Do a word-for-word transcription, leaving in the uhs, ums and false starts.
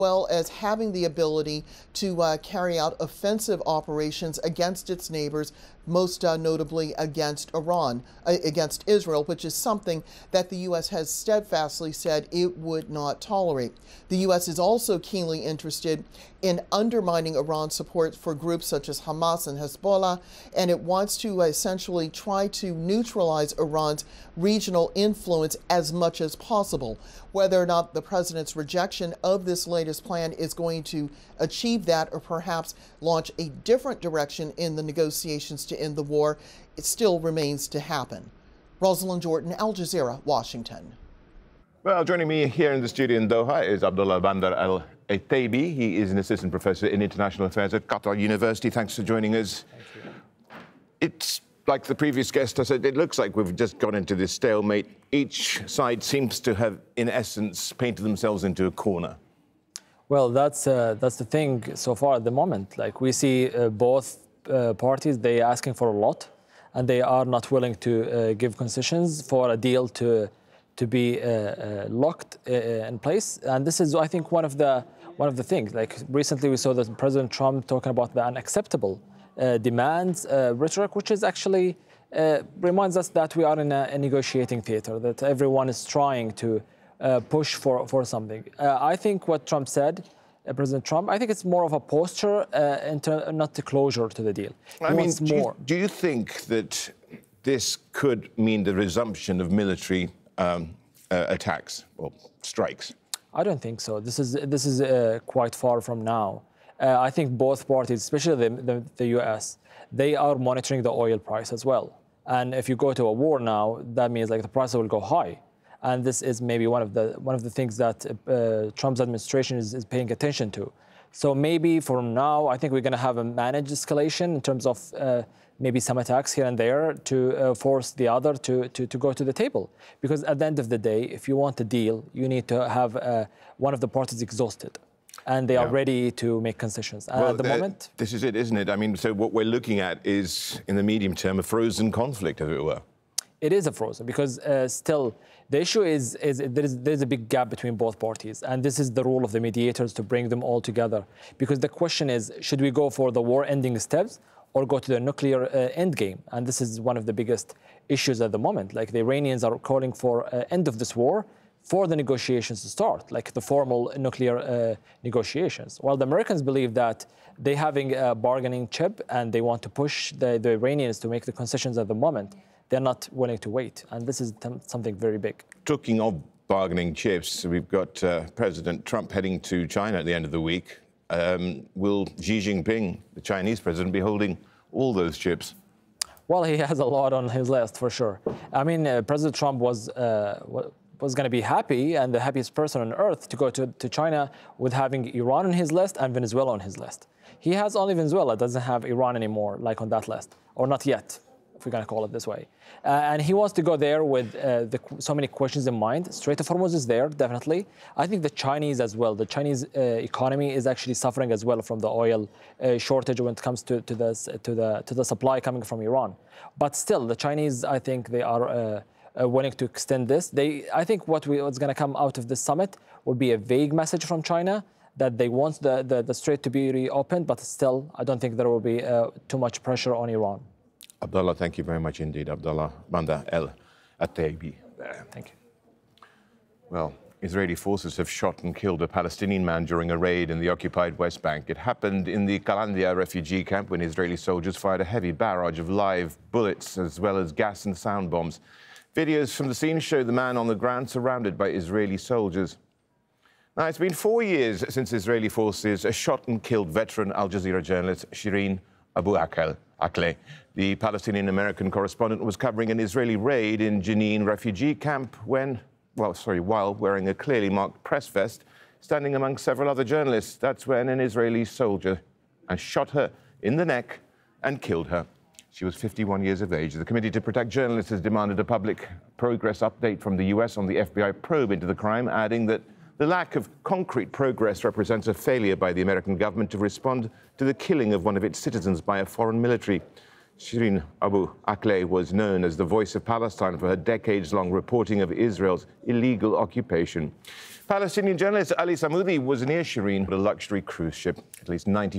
well as having the ability to uh, carry out offensive operations against its neighbors, most uh, notably against Iran, uh, against Israel, which is something that the U S has steadfastly said it would not tolerate. The U S is also keenly interested in undermining Iran's support for groups such as Hamas and Hezbollah, and it wants to essentially try to neutralize Iran's regional influence as much as possible. Whether or not the president's rejection of this latest plan is going to achieve that or perhaps launch a different direction in the negotiations to end the war, it still remains to happen. Rosalind Jordan, Al Jazeera, Washington. Well, joining me here in the studio in Doha is Abdullah Bandar Al Ataibi. He is an assistant professor in international affairs at Qatar University. Thanks for joining us. Thank you. It's like the previous guest I said, it looks like we've just gone into this stalemate. Each side seems to have, in essence, painted themselves into a corner. Well, that's uh, that's the thing so far at the moment. Like we see uh, both uh, parties, they are asking for a lot, and they are not willing to uh, give concessions for a deal to to be uh, uh, locked uh, in place. And this is, I think, one of the one of the things. Like recently, we saw that President Trump talking about the unacceptable uh, demands uh, rhetoric, which is actually uh, reminds us that we are in a, a negotiating theater. That everyone is trying to uh, push for for something. Uh, I think what Trump said. Uh, President Trump, I think it's more of a posture, uh, into, not the closure to the deal. He I mean, do more. you, do you think that this could mean the resumption of military um, uh, attacks or strikes? I don't think so. This is this is uh, quite far from now. Uh, I think both parties, especially the, the, the U S, they are monitoring the oil price as well. And if you go to a war now, that means like the price will go high. And this is maybe one of the one of the things that uh, Trump's administration is, is paying attention to. So maybe from now, I think we're going to have a managed escalation in terms of uh, maybe some attacks here and there to uh, force the other to, to, to go to the table. Because at the end of the day, if you want a deal, you need to have uh, one of the parties exhausted. And they yeah. are ready to make concessions. And well, at the uh, moment... This is it, isn't it? I mean, so what we're looking at is, in the medium term, a frozen conflict, as it were. It is a frozen because uh, still the issue is, is there is there is a big gap between both parties, and this is the role of the mediators to bring them all together. Because the question is, should we go for the war-ending steps or go to the nuclear uh, end game? And this is one of the biggest issues at the moment. Like the Iranians are calling for uh, end of this war for the negotiations to start, like the formal nuclear uh, negotiations. While the Americans believe that they're having a bargaining chip and they want to push the, the Iranians to make the concessions at the moment. They're not willing to wait, and this is something very big. Talking of bargaining chips, we've got uh, President Trump heading to China at the end of the week. Um, will Xi Jinping, the Chinese president, be holding all those chips? Well, he has a lot on his list, for sure. I mean, uh, President Trump was uh, was going to be happy, and the happiest person on earth, to go to, to China with having Iran on his list and Venezuela on his list. He has only Venezuela, doesn't have Iran anymore, like on that list, or not yet, if we're going to call it this way. Uh, and he wants to go there with uh, the, so many questions in mind. Strait of Hormuz is there, definitely. I think the Chinese as well. The Chinese uh, economy is actually suffering as well from the oil uh, shortage when it comes to, to, the, to, the, to the supply coming from Iran. But still, the Chinese, I think they are uh, uh, willing to extend this. They, I think what we, what's going to come out of this summit will be a vague message from China that they want the, the, the strait to be reopened, but still, I don't think there will be uh, too much pressure on Iran. Abdullah, thank you very much indeed. Abdullah Bandar Al Ataibi. Thank you. Well, Israeli forces have shot and killed a Palestinian man during a raid in the occupied West Bank. It happened in the Kalandia refugee camp when Israeli soldiers fired a heavy barrage of live bullets as well as gas and sound bombs. Videos from the scene show the man on the ground surrounded by Israeli soldiers. Now, it's been four years since Israeli forces shot and killed veteran Al Jazeera journalist Shireen Abu Akleh. The Palestinian-American correspondent was covering an Israeli raid in Jenin refugee camp when, well, sorry, while wearing a clearly marked press vest, standing among several other journalists. That's when an Israeli soldier shot her in the neck and killed her. She was fifty-one years of age. The Committee to Protect Journalists has demanded a public progress update from the U S on the F B I probe into the crime, adding that the lack of concrete progress represents a failure by the American government to respond to the killing of one of its citizens by a foreign military. Shireen Abu Akleh was known as the voice of Palestine for her decades-long reporting of Israel's illegal occupation. Palestinian journalist Ali Samoudi was near Shireen with a luxury cruise ship. At least ninety